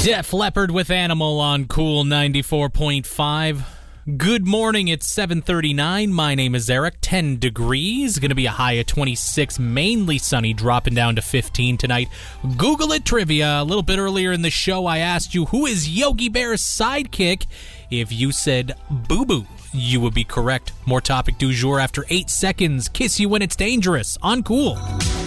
Def Leppard with Animal on Cool 94.5. Good morning, it's 7:39. My name is Eric. 10 degrees. Going to be a high of 26, mainly sunny, dropping down to 15 tonight. Google it trivia. A little bit earlier in the show, I asked you, who is Yogi Bear's sidekick? If you said Boo Boo, you would be correct. More topic du jour after 8 seconds. Kiss you when it's dangerous on Cool.